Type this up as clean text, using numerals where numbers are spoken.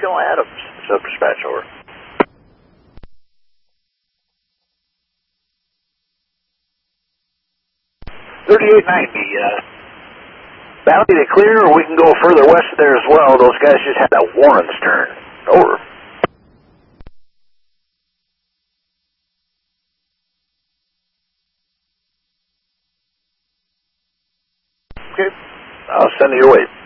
Regional Adams, sub-dispatch, over. 3890, Valley to clear, or we can go further west there as well. Those guys just had that Warren's turn. Over. Okay, I'll send it your way.